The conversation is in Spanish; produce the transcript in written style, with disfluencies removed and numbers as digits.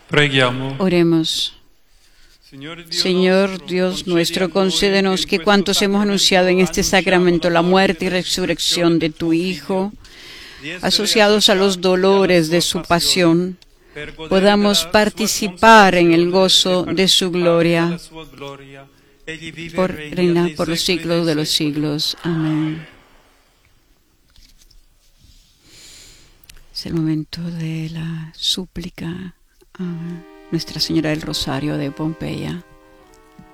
Preghiamo. Oremos. Señor Dios nuestro, concédenos que cuantos hemos anunciado en este sacramento la muerte y resurrección de tu Hijo, asociados a los dolores de su pasión, podamos participar en el gozo de su gloria, reina por los siglos de los siglos. Amén. Es el momento de la súplica a Nuestra Señora del Rosario de Pompeya.